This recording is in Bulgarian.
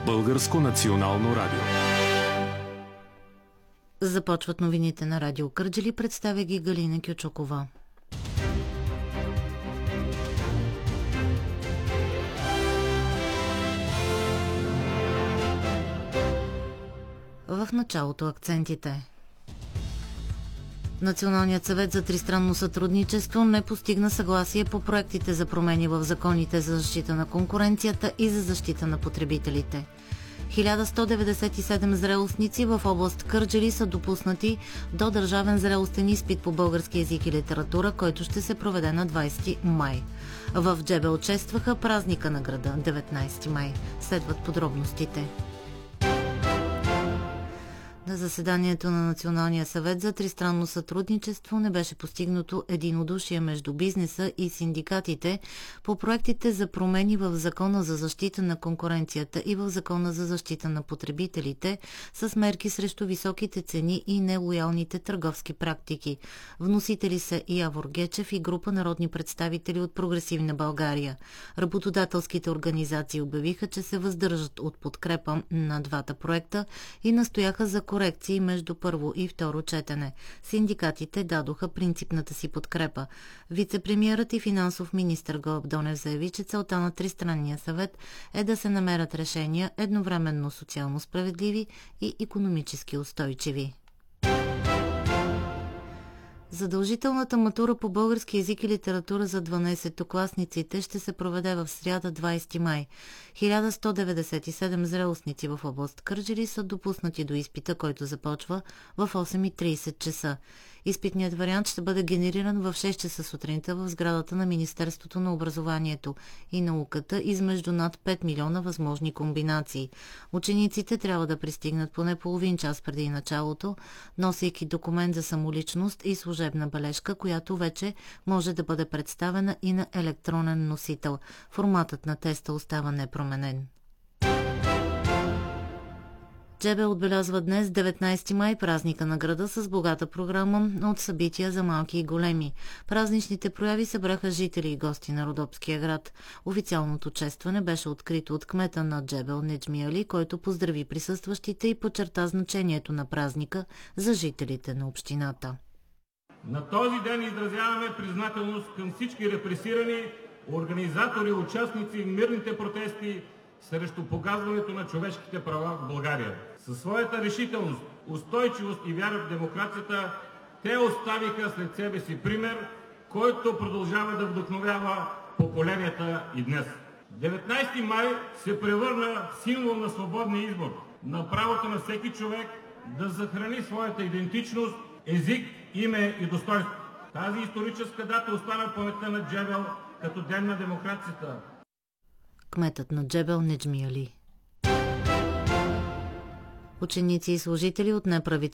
Българско национално радио. Започват новините на Радио Кърджали. Представя ги Галина Кючукова. В началото акцентите. Националният съвет за тристранно сътрудничество не постигна съгласие по проектите за промени в законите за защита на конкуренцията и за защита на потребителите. 1197 зрелостници в област Кърджали са допуснати до държавен зрелостен изпит по български език и литература, който ще се проведе на 20 май. В Джебел честваха празника на града 19 май. Следват подробностите. На заседанието на Националния съвет за тристранно сътрудничество не беше постигнато единодушие между бизнеса и синдикатите по проектите за промени в Закона за защита на конкуренцията и в Закона за защита на потребителите с мерки срещу високите цени и нелоялните търговски практики. Вносители са Явор Гечев и група народни представители от Прогресивна България. Работодателските организации обявиха, че се въздържат от подкрепа на двата проекта и настояха за корекции между първо и второ четене. Синдикатите дадоха принципната си подкрепа. Вицепремиерът и финансов министър Гълъб Донев заяви, че целта на Тристранния съвет е да се намерят решения едновременно социално справедливи и икономически устойчиви. Задължителната матура по български език и литература за 12-класниците ще се проведе в сряда 20 май. 1197 зрелостници в област Кърджали са допуснати до изпита, който започва в 8:30 часа. Изпитният вариант ще бъде генериран в 6 часа сутринта в сградата на Министерството на образованието и науката измежду над 5 милиона възможни комбинации. Учениците трябва да пристигнат поне половин час преди началото, носейки документ за самоличност и служебна бележка, която вече може да бъде представена и на електронен носител. Форматът на теста остава непроменен. Джебел отбелязва днес, 19 май, празника на града с богата програма от събития за малки и големи. Празничните прояви събраха жители и гости на Родопския град. Официалното честване беше открито от кмета на Джебел Неджми Али, който поздрави присъстващите и подчерта значението на празника за жителите на общината. На този ден изразяваме признателност към всички репресирани, организатори, участници в мирните протести срещу погазването на човешките права в България. Със своята решителност, устойчивост и вяра в демокрацията, те оставиха след себе си пример, който продължава да вдъхновява поколенията и днес. 19 май се превърна в символ на свободния избор, на правото на всеки човек да съхрани своята идентичност, език, име и достоинство. Тази историческа дата остана в паметта на Джебел като ден на демокрацията. Кметът на Джебел Неджми Али. Ученици и служители от неправителството